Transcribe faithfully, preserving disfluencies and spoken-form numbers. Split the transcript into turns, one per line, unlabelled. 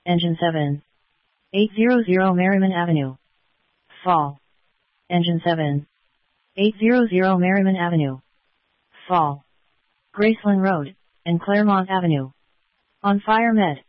Engine seven. eight hundred Merriman Avenue. Fall. Engine seven. eight hundred Merriman Avenue. Fall. Graceland Road, and Claremont Avenue. On fire med.